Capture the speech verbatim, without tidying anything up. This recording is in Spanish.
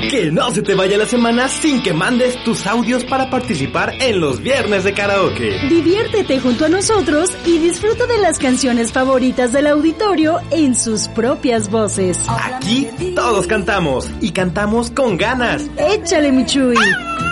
Que no se te vaya la semana sin que mandes tus audios para participar en los viernes de karaoke. Diviértete junto a nosotros y disfruta de las canciones favoritas del auditorio en sus propias voces. Aquí todos cantamos y cantamos con ganas. ¡Échale, mi Chuy!